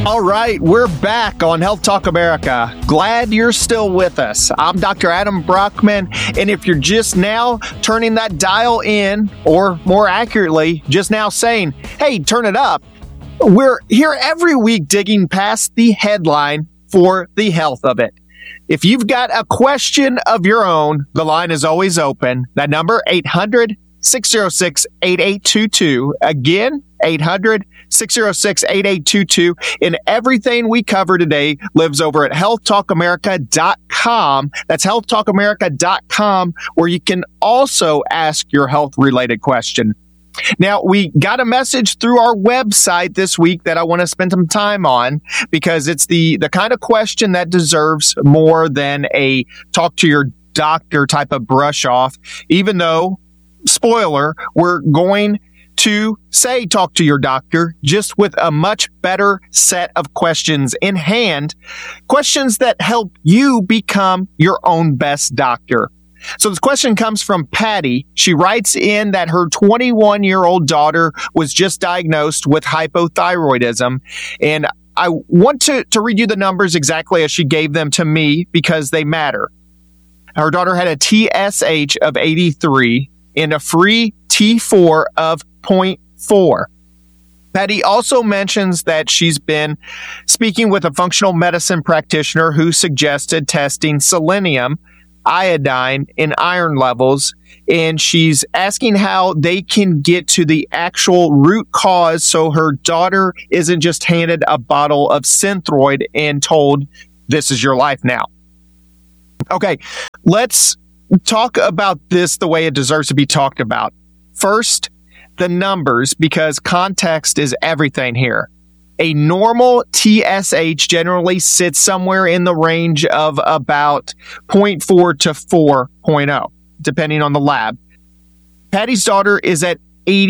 All right, we're back on Health Talk America. Glad you're still with us. I'm Dr. Adam Brockman, and if you're just now turning that dial in, or more accurately, just now saying, hey, turn it up, we're here every week digging past the headline for the health of it. If you've got a question of your own, the line is always open. That number, 800-606-8822. Again, 800-606-8822. And everything we cover today lives over at healthtalkamerica.com. That's healthtalkamerica.com, where you can also ask your health-related question. Now, we got a message through our website this week that I want to spend some time on, because it's the kind of question that deserves more than a talk to your doctor type of brush off, even though, spoiler, we're going to say talk to your doctor, just with a much better set of questions in hand, questions that help you become your own best doctor. So this question comes from Patty. She writes in that her 21-year-old daughter was just diagnosed with hypothyroidism. And I want to read you the numbers exactly as she gave them to me, because they matter. Her daughter had a TSH of 83 and a free T4 of 0.4. Patty also mentions that she's been speaking with a functional medicine practitioner who suggested testing selenium, iodine, and iron levels, and she's asking how they can get to the actual root cause so her daughter isn't just handed a bottle of Synthroid and told, this is your life now. Okay, let's talk about this the way it deserves to be talked about. First, the numbers, because context is everything here. A normal TSH generally sits somewhere in the range of about 0.4 to 4.0, depending on the lab. Patty's daughter is at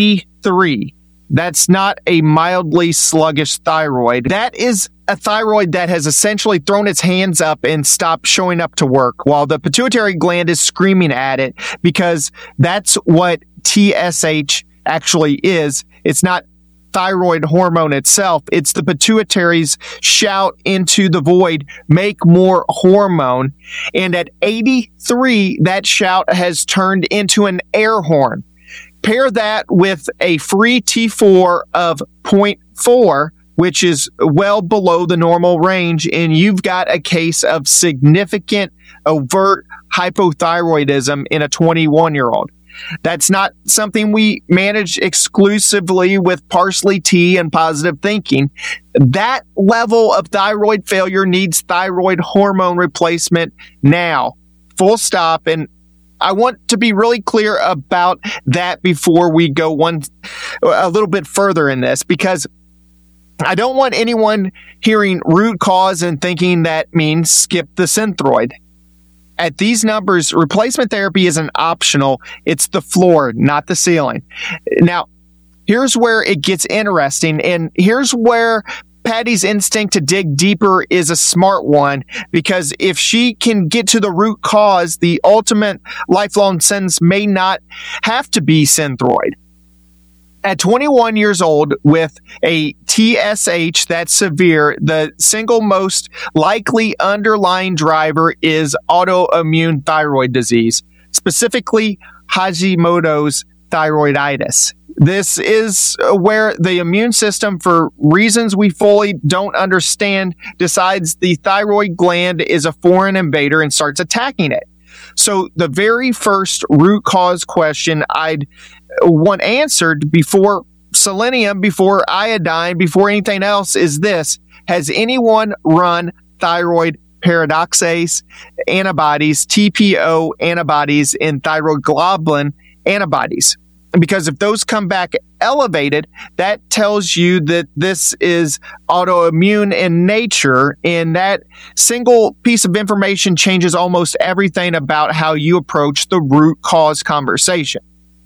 83. That's not a mildly sluggish thyroid. That is a thyroid that has essentially thrown its hands up and stopped showing up to work, while the pituitary gland is screaming at it, because that's what TSH actually is. It's not thyroid hormone itself. It's the pituitary's shout into the void, make more hormone. And at 83, that shout has turned into an air horn. Pair that with a free T4 of 0.4, which is well below the normal range, and you've got a case of significant overt hypothyroidism in a 21-year-old. That's not something we manage exclusively with parsley tea and positive thinking. That level of thyroid failure needs thyroid hormone replacement now. Full stop. And I want to be really clear about that before we go a little bit further in this, because I don't want anyone hearing root cause and thinking that means skip the Synthroid. At these numbers, replacement therapy isn't optional. It's the floor, not the ceiling. Now, here's where it gets interesting, and here's where Patty's instinct to dig deeper is a smart one, because if she can get to the root cause, the ultimate lifelong sentence may not have to be Synthroid. At 21 years old with a TSH that's severe, the single most likely underlying driver is autoimmune thyroid disease, specifically Hashimoto's thyroiditis. This is where the immune system, for reasons we fully don't understand, decides the thyroid gland is a foreign invader and starts attacking it. So the very first root cause question I'd want answered before selenium, before iodine, before anything else is this: has anyone run thyroid peroxidase antibodies, TPO antibodies, and thyroid globulin antibodies? Because if those come back elevated, that tells you that this is autoimmune in nature, and that single piece of information changes almost everything about how you approach the root cause conversation.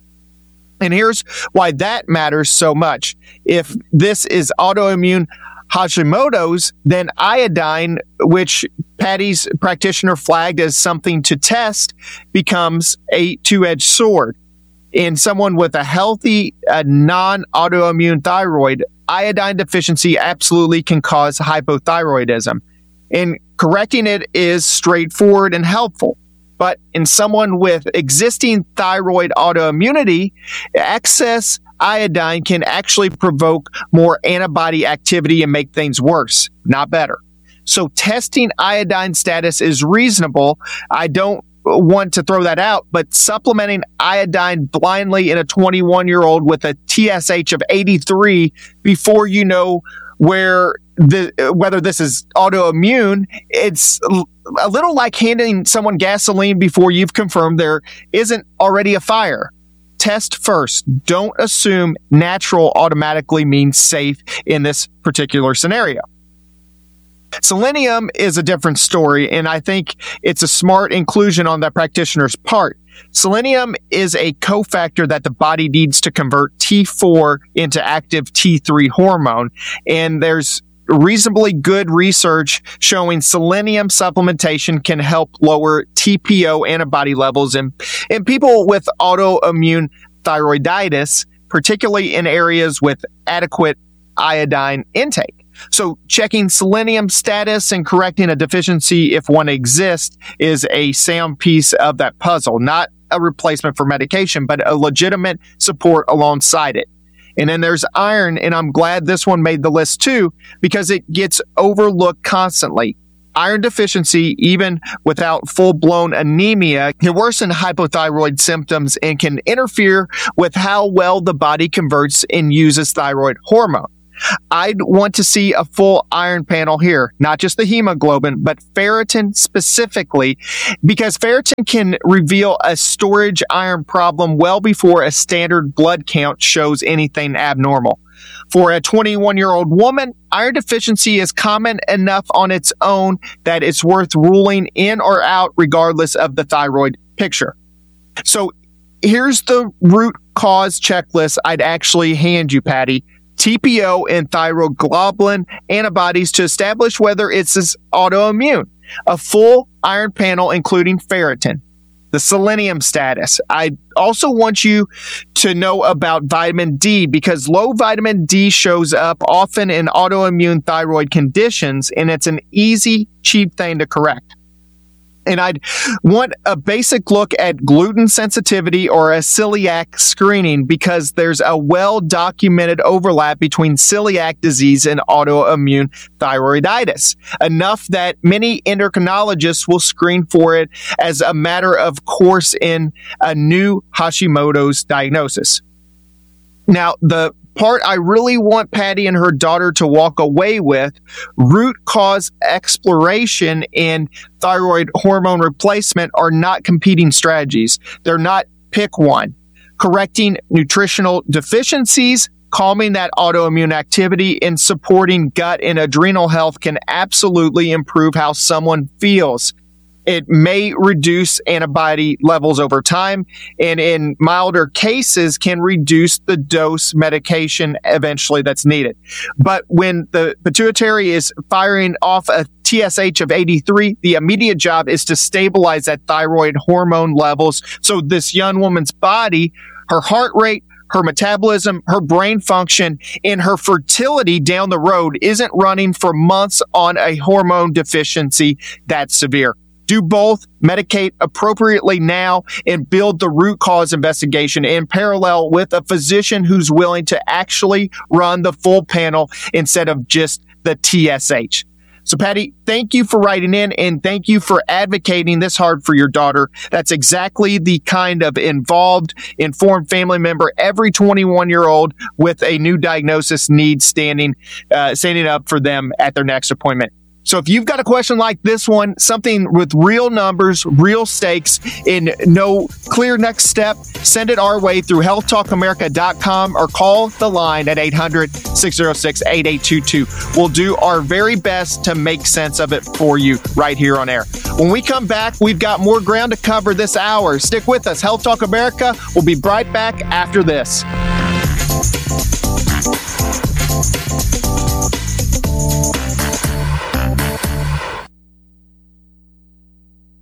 And here's why that matters so much. If this is autoimmune Hashimoto's, then iodine, which Patty's practitioner flagged as something to test, becomes a two-edged sword. In someone with a healthy, non-autoimmune thyroid, iodine deficiency absolutely can cause hypothyroidism. And correcting it is straightforward and helpful. But in someone with existing thyroid autoimmunity, excess iodine can actually provoke more antibody activity and make things worse, not better. So testing iodine status is reasonable. I don't want to throw that out, but supplementing iodine blindly in a 21-year-old with a TSH of 83 before you know whether this is autoimmune, it's a little like handing someone gasoline before you've confirmed there isn't already a fire. Test first. Don't assume natural automatically means safe in this particular scenario. Selenium is a different story, and I think it's a smart inclusion on that practitioner's part. Selenium is a cofactor that the body needs to convert T4 into active T3 hormone, and there's reasonably good research showing selenium supplementation can help lower TPO antibody levels in people with autoimmune thyroiditis, particularly in areas with adequate iodine intake. So checking selenium status and correcting a deficiency if one exists is a sound piece of that puzzle, not a replacement for medication, but a legitimate support alongside it. And then there's iron, and I'm glad this one made the list too, because it gets overlooked constantly. Iron deficiency, even without full-blown anemia, can worsen hypothyroid symptoms and can interfere with how well the body converts and uses thyroid hormone. I'd want to see a full iron panel here, not just the hemoglobin, but ferritin specifically, because ferritin can reveal a storage iron problem well before a standard blood count shows anything abnormal. For a 21-year-old woman, iron deficiency is common enough on its own that it's worth ruling in or out regardless of the thyroid picture. So here's the root cause checklist I'd actually hand you, Patty. TPO and thyroglobulin antibodies to establish whether it's autoimmune. A full iron panel including ferritin. The selenium status. I also want you to know about vitamin D because low vitamin D shows up often in autoimmune thyroid conditions, and it's an easy, cheap thing to correct. And I'd want a basic look at gluten sensitivity or a celiac screening because there's a well-documented overlap between celiac disease and autoimmune thyroiditis, enough that many endocrinologists will screen for it as a matter of course in a new Hashimoto's diagnosis. Now, the part I really want Patty and her daughter to walk away with, root cause exploration and thyroid hormone replacement are not competing strategies. They're not pick one. Correcting nutritional deficiencies, calming that autoimmune activity, and supporting gut and adrenal health can absolutely improve how someone feels. It may reduce antibody levels over time, and in milder cases can reduce the dose medication eventually that's needed. But when the pituitary is firing off a TSH of 83, the immediate job is to stabilize that thyroid hormone levels so this young woman's body, her heart rate, her metabolism, her brain function, and her fertility down the road isn't running for months on a hormone deficiency that's severe. Do both, medicate appropriately now, and build the root cause investigation in parallel with a physician who's willing to actually run the full panel instead of just the TSH. So, Patty, thank you for writing in, and thank you for advocating this hard for your daughter. That's exactly the kind of involved, informed family member every 21-year-old with a new diagnosis needs standing up for them at their next appointment. So if you've got a question like this one, something with real numbers, real stakes, and no clear next step, send it our way through healthtalkamerica.com or call the line at 800-606-8822. We'll do our very best to make sense of it for you right here on air. When we come back, we've got more ground to cover this hour. Stick with us. Health Talk America will be right back after this.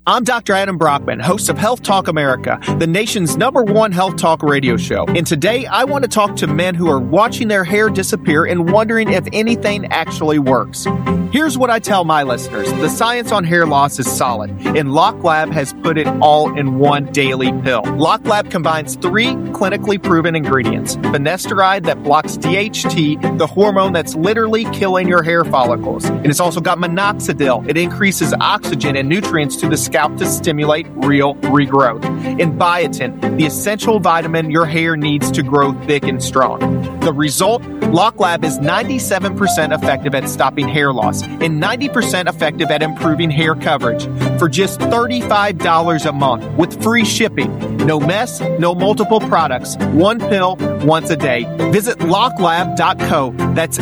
I'm Dr. Adam Brockman, host of Health Talk America, the nation's #1 health talk radio show. And today I want to talk to men who are watching their hair disappear and wondering if anything actually works. Here's what I tell my listeners. The science on hair loss is solid, and LocLab has put it all in one daily pill. LocLab combines 3 clinically proven ingredients. Finasteride that blocks DHT, the hormone that's literally killing your hair follicles. And it's also got minoxidil. It increases oxygen and nutrients to the scalp to stimulate real regrowth. And biotin, the essential vitamin your hair needs to grow thick and strong. The result? LocLab is 97% effective at stopping hair loss and 90% effective at improving hair coverage for just $35 a month with free shipping. No mess, no multiple products. One pill, once a day. Visit locklab.co. That's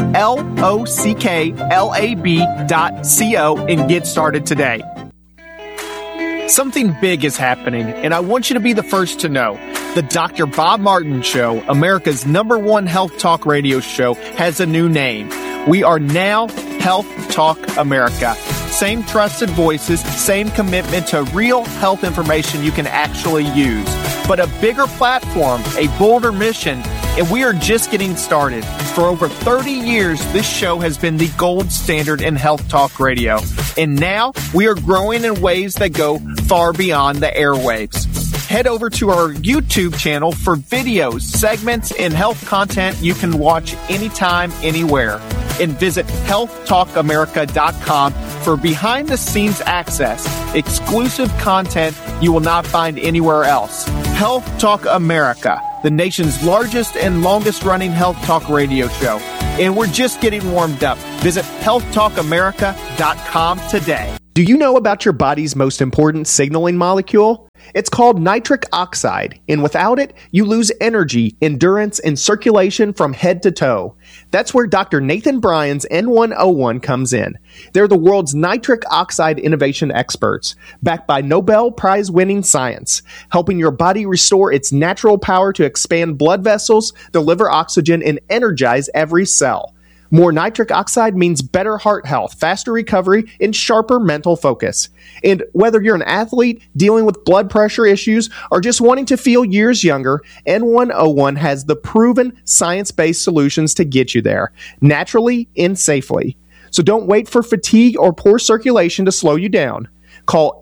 LOCKLAB.co and get started today. Something big is happening, and I want you to be the first to know. The Dr. Bob Martin Show, America's #1 health talk radio show, has a new name. We are now Health Talk America. Same trusted voices, same commitment to real health information you can actually use. But a bigger platform, a bolder mission, and we are just getting started. For over 30 years, this show has been the gold standard in health talk radio. And now we are growing in ways that go far beyond the airwaves. Head over to our YouTube channel for videos, segments, and health content you can watch anytime, anywhere. And visit healthtalkamerica.com for behind-the-scenes access, exclusive content you will not find anywhere else. Health Talk America, the nation's largest and longest-running health talk radio show. And we're just getting warmed up. Visit healthtalkamerica.com today. Do you know about your body's most important signaling molecule? It's called nitric oxide, and without it, you lose energy, endurance, and circulation from head to toe. That's where Dr. Nathan Bryan's N101 comes in. They're the world's nitric oxide innovation experts, backed by Nobel Prize-winning science, helping your body restore its natural power to expand blood vessels, deliver oxygen, and energize every cell. More nitric oxide means better heart health, faster recovery, and sharper mental focus. And whether you're an athlete, dealing with blood pressure issues, or just wanting to feel years younger, N101 has the proven science-based solutions to get you there, naturally and safely. So don't wait for fatigue or poor circulation to slow you down. Call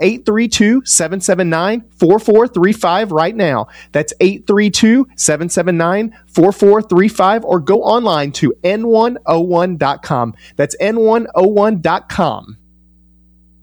832-779-4435 right now. That's 832-779-4435, or go online to n101.com. That's n101.com.